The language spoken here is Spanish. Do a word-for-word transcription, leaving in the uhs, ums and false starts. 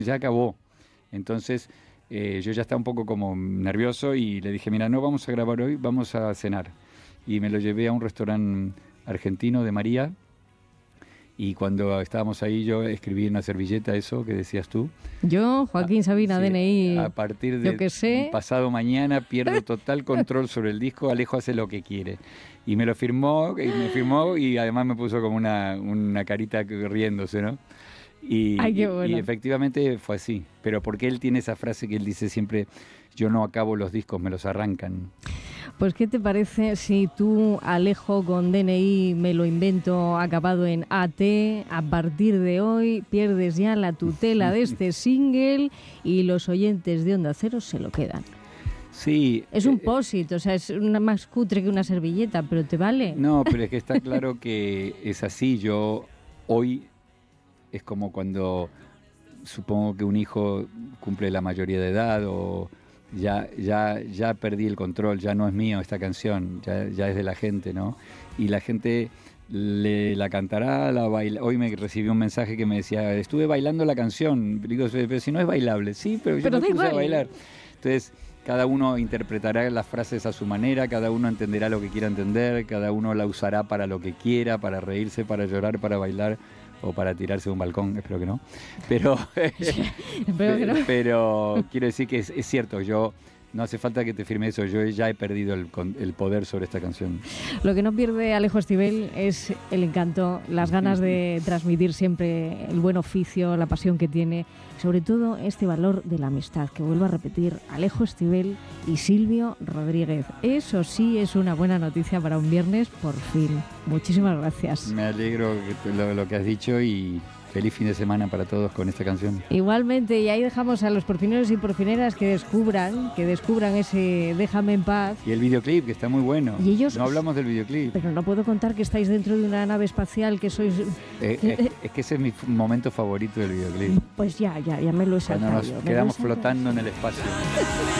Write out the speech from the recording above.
ya acabó. Entonces eh, yo ya estaba un poco como nervioso y le dije, mira, no vamos a grabar hoy, vamos a cenar. Y me lo llevé a un restaurante argentino de María. Y cuando estábamos ahí yo escribí en una servilleta eso que decías tú. Yo, Joaquín Sabina, sí, D N I, a partir de yo que sé. pasado mañana pierdo total control sobre el disco, Alejo hace lo que quiere. Y me lo firmó, y me firmó y además me puso como una, una carita riéndose, ¿no? Y, Ay, qué bueno. y efectivamente fue así. Pero porque él tiene esa frase que él dice siempre, yo no acabo los discos, me los arrancan. Pues, ¿qué te parece si tú, Alejo, con D N I me lo invento, acabado en A T, a partir de hoy pierdes ya la tutela de este single y los oyentes de Onda Cero se lo quedan? Sí. Es un post-it, o sea, es una más cutre que una servilleta, pero ¿te vale? No, pero es que está claro que es así. Yo hoy es como cuando supongo que un hijo cumple la mayoría de edad o... Ya, ya, ya perdí el control, ya no es mío esta canción, ya, ya es de la gente, ¿no? Y la gente le, la cantará, la baila. Hoy me recibí un mensaje que me decía, estuve bailando la canción, digo, pero si no es bailable, sí, pero yo pero me puse igual. a bailar. Entonces, cada uno interpretará las frases a su manera, cada uno entenderá lo que quiera entender, cada uno la usará para lo que quiera, para reírse, para llorar, para bailar o para tirarse de un balcón, espero que no. Pero, espero que no. pero quiero decir que es, es cierto, yo no hace falta que te firme eso, yo ya he perdido el, el poder sobre esta canción. Lo que no pierde Alejo Stivel es el encanto, las ganas de transmitir siempre el buen oficio, la pasión que tiene, sobre todo este valor de la amistad, que vuelvo a repetir, Alejo Stivel y Silvio Rodríguez. Eso sí es una buena noticia para un viernes, por fin. Muchísimas gracias. Me alegro que lo, lo que has dicho y feliz fin de semana para todos con esta canción. Igualmente, y ahí dejamos a los porfineros y porfineras que descubran, que descubran ese Déjame en paz. Y el videoclip, que está muy bueno. Y ellos, no hablamos del videoclip. Pero no puedo contar que estáis dentro de una nave espacial, que sois... Eh, es, es que ese es mi momento favorito del videoclip. Pues ya, ya, ya me lo he saltado. Cuando nos quedamos flotando en el espacio.